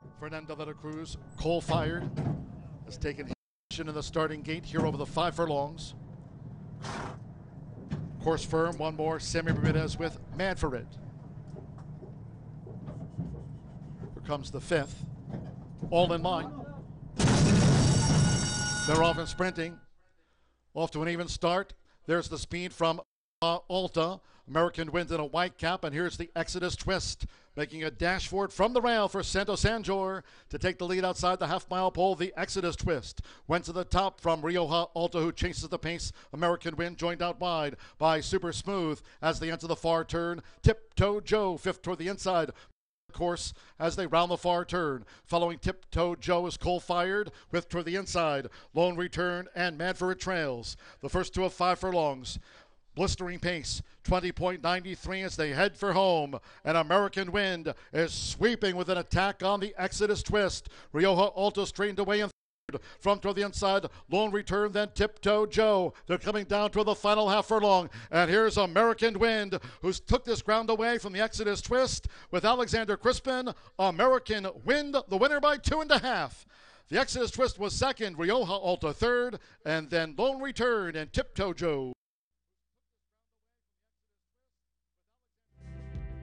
Fernando de la Cruz, coal fired, has taken position in the starting gate here over the 5 furlongs. Course firm, one more, Sammy Bermudez with Mad for It. Here comes the 5th, all in line. They're off and sprinting, off to an even start. There's the speed from Alta. American Wind in a white cap, and here's the Exodus Twist, making a dash for it from the rail for Santos Sanjor to take the lead outside the half-mile pole. The Exodus Twist went to the top from Rioja Alta, who chases the pace. American Wind joined out wide by Super Smooth as they enter the far turn. Tiptoe Joe, 5th toward the inside course as they round the far turn. Following Tiptoe Joe is Coal Fired with toward the inside. Lone Return and Mad for It trails. The first 2 of 5 furlongs. Blistering pace, 20.93 as they head for home. And American Wind is sweeping with an attack on the Exodus Twist. Rioja Alta strained away in third. From toward the inside, Lone Return, then Tiptoe Joe. They're coming down toward the final half furlong. And here's American Wind, who's took this ground away from the Exodus Twist with Alexander Crispin. American Wind, the winner by 2.5. The Exodus Twist was second, Rioja Alta third, and then Lone Return and Tiptoe Joe.